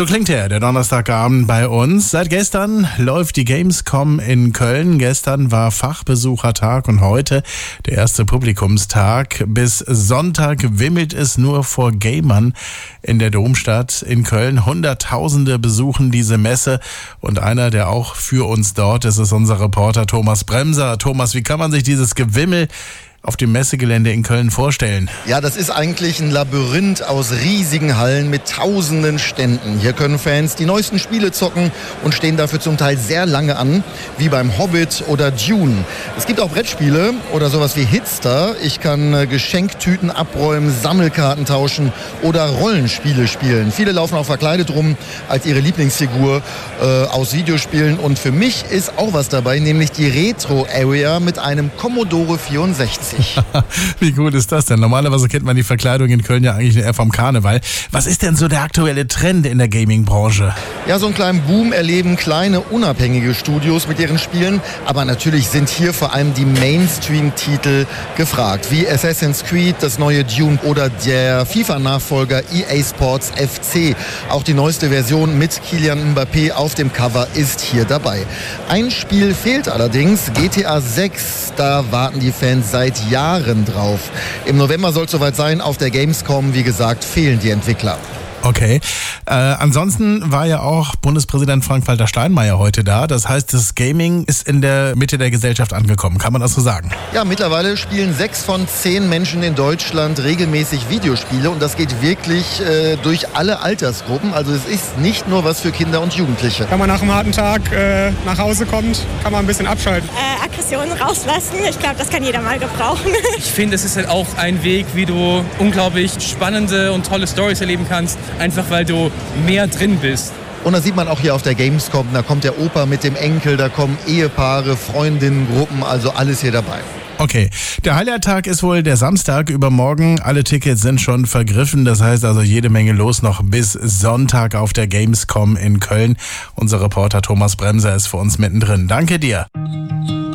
So klingt der Donnerstagabend bei uns. Seit gestern läuft die Gamescom in Köln. Gestern war Fachbesuchertag und heute der erste Publikumstag. Bis Sonntag wimmelt es nur vor Gamern in der Domstadt in Köln. Hunderttausende besuchen diese Messe und einer, der auch für uns dort ist, ist unser Reporter Thomas Bremser. Thomas, wie kann man sich dieses Gewimmel auf dem Messegelände in Köln vorstellen? Ja, das ist eigentlich ein Labyrinth aus riesigen Hallen mit tausenden Ständen. Hier können Fans die neuesten Spiele zocken und stehen dafür zum Teil sehr lange an, wie beim Hobbit oder Dune. Es gibt auch Brettspiele oder sowas wie Hitster. Ich kann Geschenktüten abräumen, Sammelkarten tauschen oder Rollenspiele spielen. Viele laufen auch verkleidet rum als ihre Lieblingsfigur aus Videospielen. Und für mich ist auch was dabei, nämlich die Retro-Area mit einem Commodore 64. Wie gut ist das denn? Normalerweise kennt man die Verkleidung in Köln ja eigentlich eher vom Karneval. Was ist denn so der aktuelle Trend in der Gaming-Branche? Ja, so einen kleinen Boom erleben kleine, unabhängige Studios mit ihren Spielen. Aber natürlich sind hier vor allem die Mainstream-Titel gefragt. Wie Assassin's Creed, das neue Dune oder der FIFA-Nachfolger EA Sports FC. Auch die neueste Version mit Kylian Mbappé auf dem Cover ist hier dabei. Ein Spiel fehlt allerdings, GTA 6. Da warten die Fans seit Jahren drauf. Im November soll es soweit sein. Auf der Gamescom, wie gesagt, fehlen die Entwickler. Okay. Ansonsten war ja auch Bundespräsident Frank-Walter Steinmeier heute da. Das heißt, das Gaming ist in der Mitte der Gesellschaft angekommen. Kann man das so sagen? Ja, mittlerweile spielen 6 von 10 Menschen in Deutschland regelmäßig Videospiele. Und das geht wirklich durch alle Altersgruppen. Also es ist nicht nur was für Kinder und Jugendliche. Wenn man nach einem harten Tag nach Hause kommt, kann man ein bisschen abschalten. Aggressionen rauslassen. Ich glaube, das kann jeder mal gebrauchen. Ich finde, es ist halt auch ein Weg, wie du unglaublich spannende und tolle Storys erleben kannst. Einfach weil du mehr drin bist. Und das sieht man auch hier auf der Gamescom. Da kommt der Opa mit dem Enkel, da kommen Ehepaare, Freundinnengruppen, also alles hier dabei. Okay, der Highlight-Tag ist wohl der Samstag übermorgen. Alle Tickets sind schon vergriffen. Das heißt also jede Menge los noch bis Sonntag auf der Gamescom in Köln. Unser Reporter Thomas Bremser ist für uns mittendrin. Danke dir.